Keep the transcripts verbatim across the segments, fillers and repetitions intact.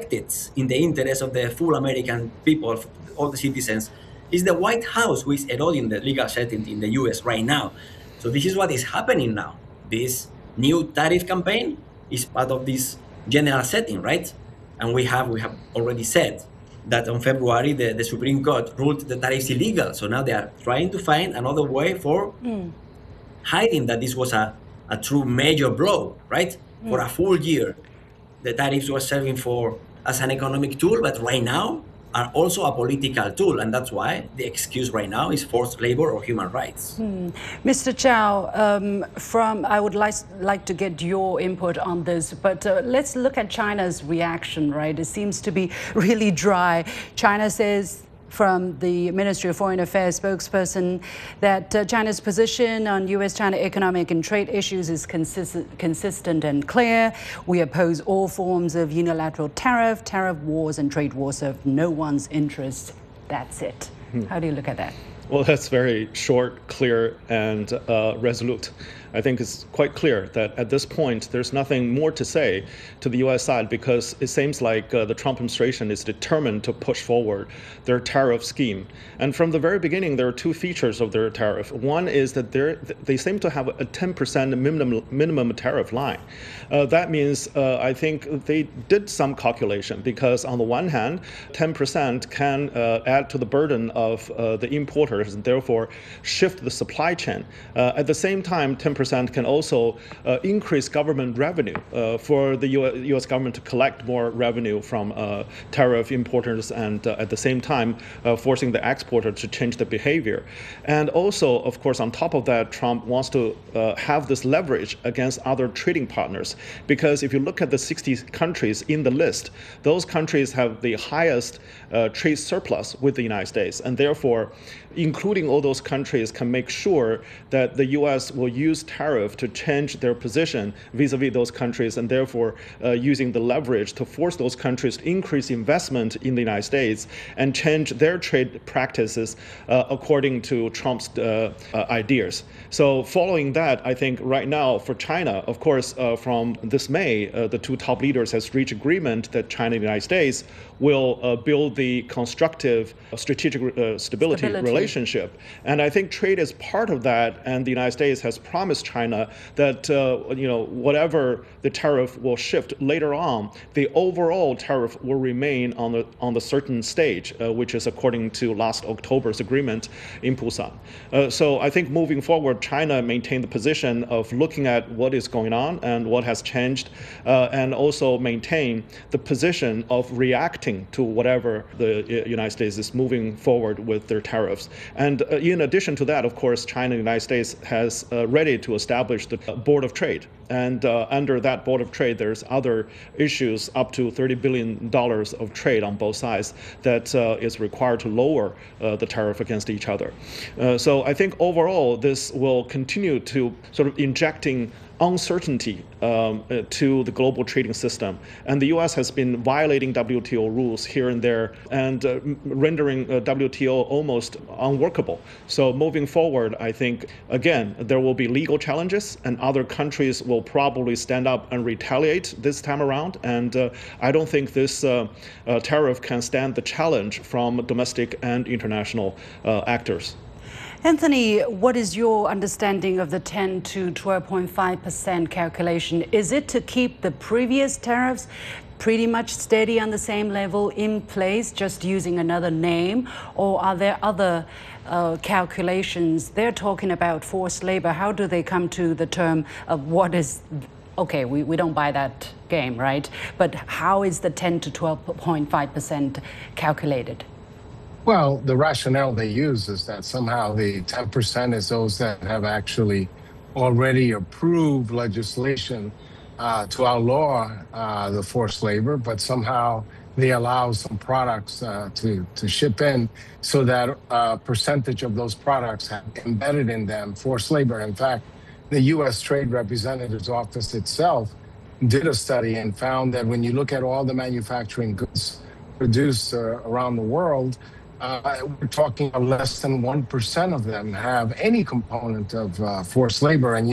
elected in the interest of the full American people, all the citizens. It's the White House who is eroding the legal certainty in the U S right now. So this is what is happening now. This new tariff campaign is part of this general setting, right? And we have we have already said that on February the, the Supreme Court ruled the tariffs illegal. So now they are trying to find another way for mm. hiding that this was a, a true major blow, right? Mm. For a full year, the tariffs were serving for as an economic tool, but right now are also a political tool, and that's why the excuse right now is forced labor or human rights. Hmm. Mister Zhao, um, from I would like like to get your input on this, but uh, let's look at China's reaction. Right, it seems to be really dry. China says, from the Ministry of Foreign Affairs spokesperson, that uh, China's position on U S China economic and trade issues is consistent, consistent and clear. We oppose all forms of unilateral tariff. Tariff wars and trade wars serve no one's interest. That's it. Hmm. How do you look at that? Well, that's very short, clear, and uh, resolute. I think it's quite clear that at this point, there's nothing more to say to the U S side, because it seems like uh, the Trump administration is determined to push forward their tariff scheme. And from the very beginning, there are two features of their tariff. One is that they seem to have a ten percent minimum, minimum tariff line. Uh, that means uh, I think they did some calculation, because on the one hand, ten percent can uh, add to the burden of uh, the importers and therefore shift the supply chain. Uh, at the same time, ten percent can also uh, increase government revenue uh, for the U S government to collect more revenue from uh, tariff importers, and uh, at the same time uh, forcing the exporter to change the behavior. And also, of course, on top of that, Trump wants to uh, have this leverage against other trading partners, because if you look at the sixty countries in the list, those countries have the highest uh, trade surplus with the United States, and therefore including all those countries can make sure that the U S will use tariff to change their position vis-a-vis those countries, and therefore uh, using the leverage to force those countries to increase investment in the United States and change their trade practices uh, according to Trump's uh, uh, ideas. So following that, I think right now for China, of course, uh, from this May, uh, the two top leaders has reached agreement that China and the United States will uh, build the constructive strategic uh, stability, stability relationship. And I think trade is part of that, and the United States has promised China that uh, you know, whatever the tariff will shift later on, the overall tariff will remain on the on the certain stage, uh, which is according to last October's agreement in Busan. Uh, so I think moving forward, China maintained the position of looking at what is going on and what has changed, uh, and also maintain the position of reacting to whatever the United States is moving forward with their tariffs. And uh, in addition to that, of course, China and the United States has uh, ready to establish the Board of Trade. And uh, under that Board of Trade, there's other issues up to thirty billion dollars of trade on both sides that uh, is required to lower uh, the tariff against each other. Uh, so I think overall, this will continue to sort of injecting uncertainty um, uh, to the global trading system. And the U S has been violating W T O rules here and there, and uh, rendering uh, W T O almost unworkable. So moving forward, I think, again, there will be legal challenges, and other countries will probably stand up and retaliate this time around. And uh, I don't think this uh, uh, tariff can stand the challenge from domestic and international uh, actors. Anthony, what is your understanding of the ten to twelve point five percent calculation? Is it to keep the previous tariffs pretty much steady on the same level in place, just using another name? Or are there other uh, calculations? They're talking about forced labor. How do they come to the term of what is, okay, we, we don't buy that game, right? But how is the ten to twelve point five percent calculated? Well, the rationale they use is that somehow the ten percent is those that have actually already approved legislation uh, to outlaw uh, the forced labor, but somehow they allow some products uh, to, to ship in so that a percentage of those products have embedded in them forced labor. In fact, the U S Trade Representative's Office itself did a study and found that when you look at all the manufacturing goods produced uh, around the world, Uh, we're talking about less than one percent of them have any component of uh, forced labor, and yet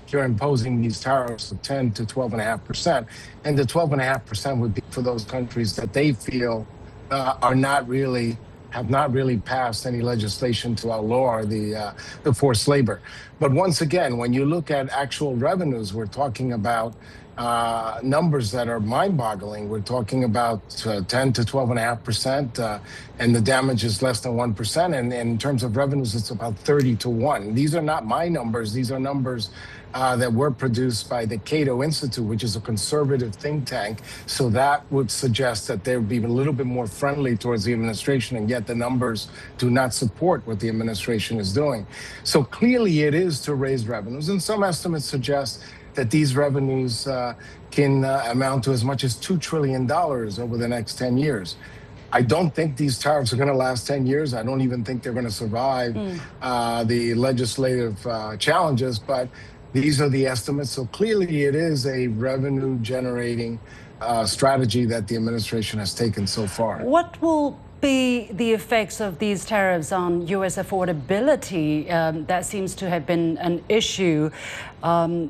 you're imposing these tariffs of ten to twelve and a half percent. And the twelve and a half percent would be for those countries that they feel uh, are not really have not really passed any legislation to outlaw the uh, the forced labor. But once again, when you look at actual revenues, we're talking about uh, numbers that are mind-boggling. We're talking about uh, ten to twelve and a half percent, uh, and the damage is less than one percent. And, and in terms of revenues, it's about thirty to one. These are not my numbers. These are numbers uh, that were produced by the Cato Institute, which is a conservative think tank. So that would suggest that they would be a little bit more friendly towards the administration, and yet the numbers do not support what the administration is doing. So clearly it is to raise revenues, and some estimates suggest that these revenues uh, can uh, amount to as much as two trillion dollars over the next ten years. I don't think these tariffs are going to last ten years. I don't even think they're going to survive mm. uh, the legislative uh, challenges, but these are the estimates. So clearly it is a revenue generating uh, strategy that the administration has taken so far. What will be the effects of these tariffs on U S affordability? Um, that seems to have been an issue. Um,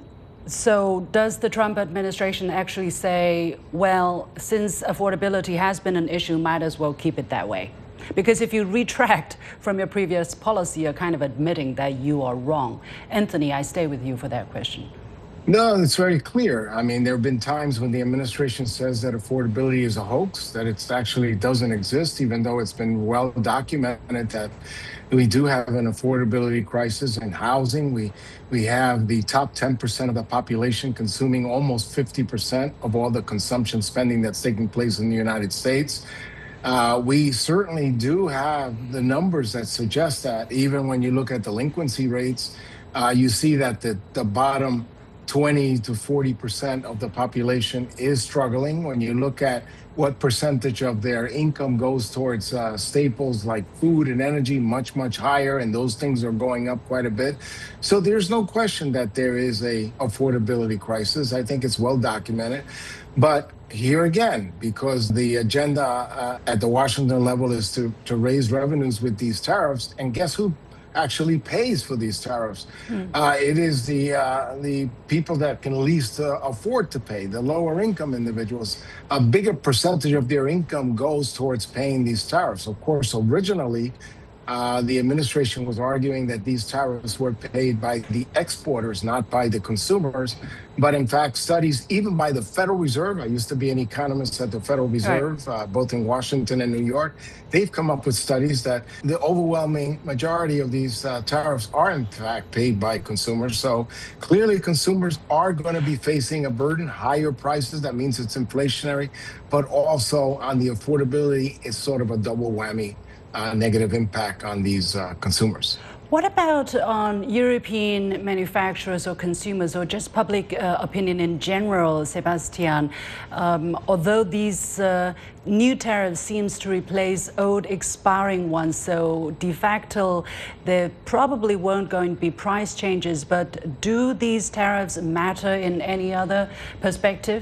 So does the Trump administration actually say, well, since affordability has been an issue, might as well keep it that way? Because if you retract from your previous policy, you're kind of admitting that you are wrong. Anthony, I stay with you for that question. No, it's very clear. I mean, there have been times when the administration says that affordability is a hoax, that it actually doesn't exist, even though it's been well documented that we do have an affordability crisis in housing. We we have the top ten percent of the population consuming almost fifty percent of all the consumption spending that's taking place in the United States. Uh, we certainly do have the numbers that suggest that. Even when you look at delinquency rates, uh, you see that the, the bottom twenty to forty percent of the population is struggling. When you look at what percentage of their income goes towards uh, staples like food and energy, much, much higher, and those things are going up quite a bit. So there's no question that there is a affordability crisis. I think it's well documented. But here again, because the agenda uh, at the Washington level is to, to raise revenues with these tariffs, and guess who actually pays for these tariffs? Mm. Uh, it is the uh, the people that can least uh, afford to pay, the lower income individuals. A bigger percentage of their income goes towards paying these tariffs. Of course, originally, uh, the administration was arguing that these tariffs were paid by the exporters, not by the consumers. But in fact, studies even by the Federal Reserve, I used to be an economist at the Federal Reserve, right. uh, both in Washington and New York, they've come up with studies that the overwhelming majority of these uh, tariffs are in fact paid by consumers. So clearly consumers are going to be facing a burden, higher prices, that means it's inflationary, but also on the affordability, it's sort of a double whammy uh, negative impact on these uh, consumers. What about on European manufacturers or consumers, or just public uh, opinion in general, Sebastian? Um, although these uh, new tariffs seems to replace old expiring ones, so de facto there probably won't going to be price changes, but do these tariffs matter in any other perspective?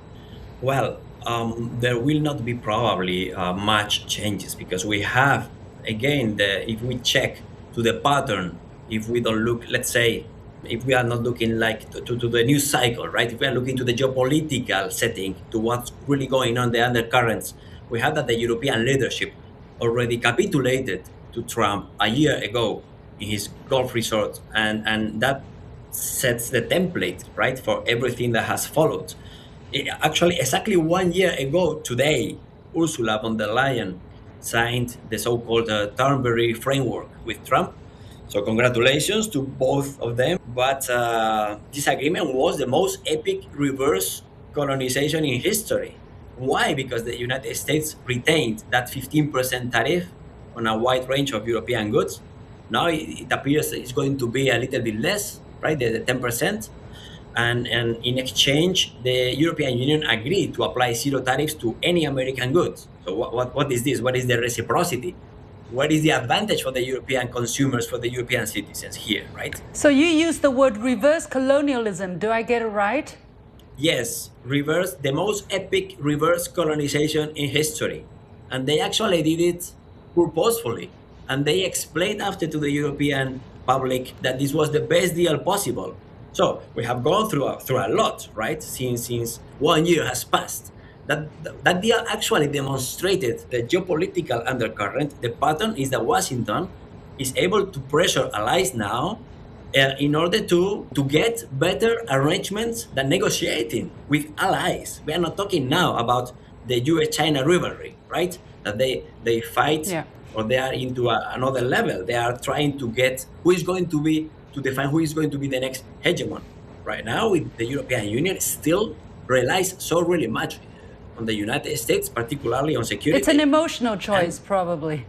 Well, um, there will not be probably uh, much changes, because we have, again, the, if we check to the pattern, if we don't look, let's say, if we are not looking like to, to, to the news cycle, right? If we are looking to the geopolitical setting, to what's really going on, the undercurrents, we have that the European leadership already capitulated to Trump a year ago in his Gulf resort, and, and that sets the template, right, for everything that has followed. It, actually, exactly one year ago today, Ursula von der Leyen signed the so-called uh, Turnberry framework with Trump. So congratulations to both of them. But uh, this agreement was the most epic reverse colonization in history. Why? Because the United States retained that fifteen percent tariff on a wide range of European goods. Now it, it appears it's going to be a little bit less, right, the, the ten percent. And, and in exchange, the European Union agreed to apply zero tariffs to any American goods. So what, what, what is this? What is the reciprocity? What is the advantage for the European consumers, for the European citizens here, right? So you use the word reverse colonialism. Do I get it right? Yes, reverse, the most epic reverse colonization in history. And they actually did it purposefully. And they explained after to the European public that this was the best deal possible. So we have gone through a, through a lot, right? Since since one year has passed. That that deal actually demonstrated the geopolitical undercurrent. The pattern is that Washington is able to pressure allies now uh, in order to to get better arrangements than negotiating with allies. We are not talking now about the U S China rivalry, right? That they they fight Yeah. or they are into a, another level. They are trying to get who is going to be to define who is going to be the next hegemon. Right now, with the European Union still relies so really much on the United States, particularly on security. It's an emotional choice, and, probably.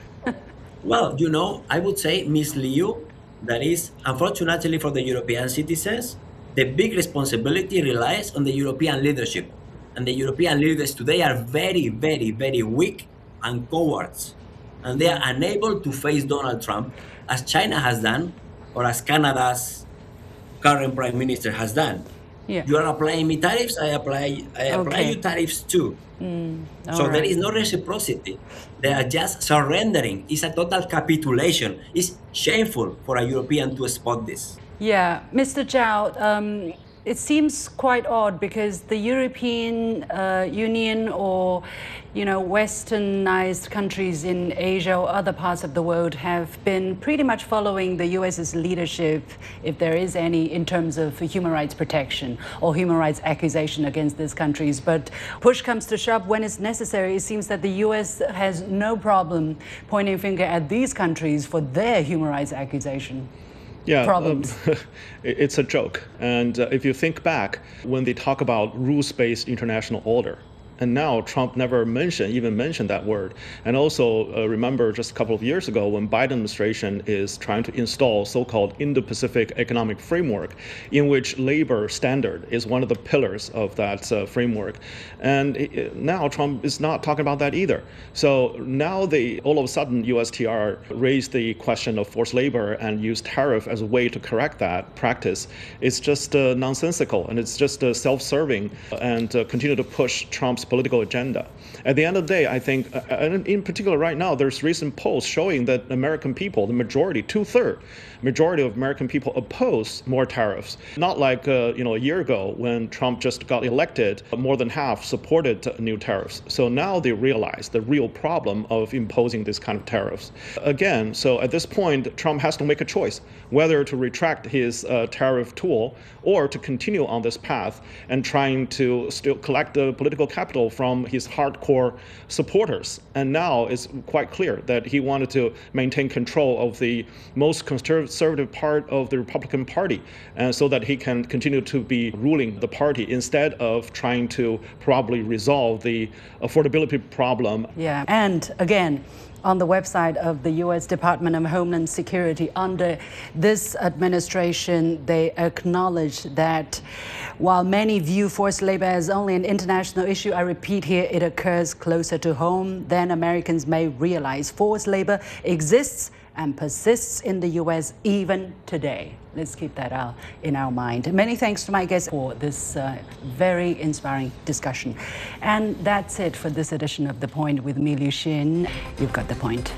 Well, you know, I would say, Miss Liu, that is, unfortunately for the European citizens, the big responsibility relies on the European leadership. And the European leaders today are very, very, very weak and cowards. And they are unable to face Donald Trump, as China has done, or as Canada's current prime minister has done. Yeah. You are applying me tariffs, I apply I apply Okay. you tariffs too. Mm, So all there right. is no reciprocity. They are just surrendering. It's a total capitulation. It's shameful for a European to spot this. Yeah, Mister Zhao, um, it seems quite odd because the European uh, Union or, you know, westernized countries in Asia or other parts of the world have been pretty much following the U S's leadership, if there is any, in terms of human rights protection or human rights accusation against these countries. But push comes to shove when it's necessary. It seems that the U S has no problem pointing finger at these countries for their human rights accusation. Yeah, Problems. Um, it's a joke. And uh, if you think back, when they talk about rules-based international order, and now Trump never mentioned, even mentioned that word. And also uh, remember just a couple of years ago when Biden administration is trying to install so-called Indo-Pacific Economic Framework, in which labor standard is one of the pillars of that uh, framework. And it, now Trump is not talking about that either. So now they all of a sudden U S T R raised the question of forced labor and used tariff as a way to correct that practice. It's just uh, nonsensical, and it's just uh, self-serving, and uh, continue to push Trump's political agenda. At the end of the day, I think, uh, and in particular right now, there's recent polls showing that American people, the majority, two-thirds, majority of American people oppose more tariffs. Not like uh, you know a year ago when Trump just got elected, more than half supported uh, new tariffs. So now they realize the real problem of imposing this kind of tariffs. Again, so at this point, Trump has to make a choice whether to retract his uh, tariff tool or to continue on this path and trying to still collect the political capital from his hardcore supporters. And now it's quite clear that he wanted to maintain control of the most conservative part of the Republican Party, and so that he can continue to be ruling the party instead of trying to probably resolve the affordability problem. Yeah, and again, on the website of the U S Department of Homeland Security, under this administration, they acknowledge that while many view forced labor as only an international issue, I repeat here, it occurs closer to home than Americans may realize. Forced labor exists and persists in the U S even today. Let's keep that out in our mind. Many thanks to my guests for this uh, very inspiring discussion. And that's it for this edition of The Point with Mi Liuxin. You've got the point.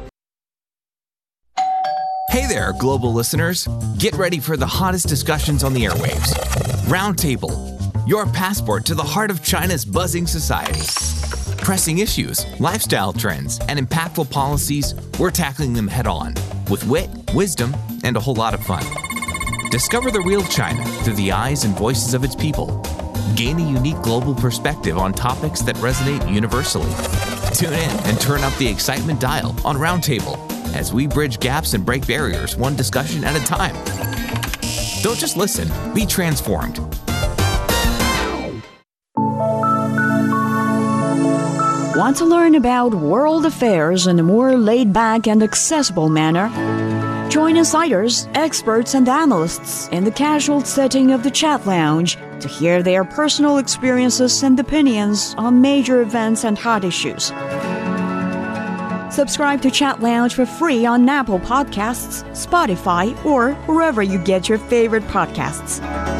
Hey there, global listeners. Get ready for the hottest discussions on the airwaves. Roundtable, your passport to the heart of China's buzzing society. Pressing issues, lifestyle trends, and impactful policies, we're tackling them head on with wit, wisdom, and a whole lot of fun. Discover the real China through the eyes and voices of its people. Gain a unique global perspective on topics that resonate universally. Tune in and turn up the excitement dial on Roundtable as we bridge gaps and break barriers one discussion at a time. Don't just listen, be transformed. Want to learn about world affairs in a more laid-back and accessible manner? Join insiders, experts, and analysts in the casual setting of the Chat Lounge to hear their personal experiences and opinions on major events and hot issues. Subscribe to Chat Lounge for free on Apple Podcasts, Spotify, or wherever you get your favorite podcasts.